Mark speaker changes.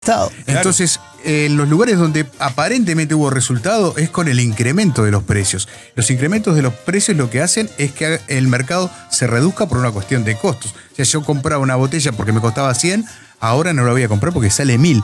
Speaker 1: Entonces, en los lugares donde aparentemente hubo resultado es con el incremento de los precios. Los incrementos de los precios lo que hacen es que el mercado se reduzca por una cuestión de costos. O sea, yo compraba una botella porque me costaba 100, ahora no la voy a comprar porque sale 1000.